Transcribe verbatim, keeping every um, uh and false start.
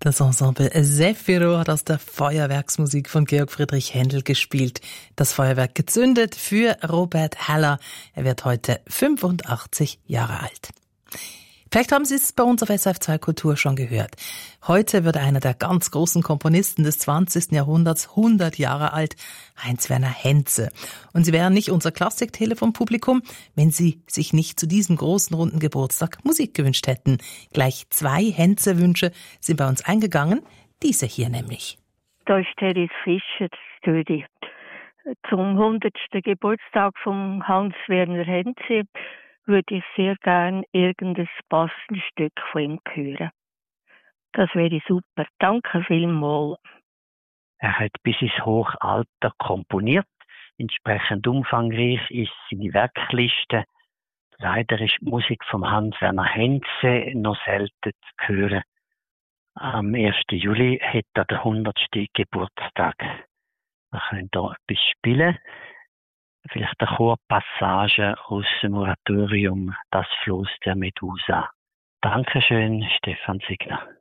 Das Ensemble Zefiro hat aus der Feuerwerksmusik von Georg Friedrich Händel gespielt. Das Feuerwerk gezündet für Robert Haller. Er wird heute fünfundachtzig Jahre alt. Vielleicht haben Sie es bei uns auf S R F zwei Kultur schon gehört. Heute wird einer der ganz großen Komponisten des zwanzigsten Jahrhunderts hundert Jahre alt, Heinz-Werner Henze. Und Sie wären nicht unser Klassik-Telefon-Publikum, wenn Sie sich nicht zu diesem großen runden Geburtstag Musik gewünscht hätten. Gleich zwei Henze-Wünsche sind bei uns eingegangen, diese hier nämlich. Da ist Teres Fischer, Studi. Zum hundertsten Geburtstag von Hans-Werner Henze würde ich sehr gern irgendein passendes Stück von ihm hören. Das wäre super. Danke vielmals. Er hat bis ins Hochalter komponiert. Entsprechend umfangreich ist seine Werkliste. Leider ist die Musik von Hans-Werner Henze noch selten zu hören. Am ersten Juli hat er den hundertsten Geburtstag. Wir können hier etwas spielen. Vielleicht eine Chorpassage aus dem Oratorium Das Floß der Medusa. Dankeschön, Stefan Sigler.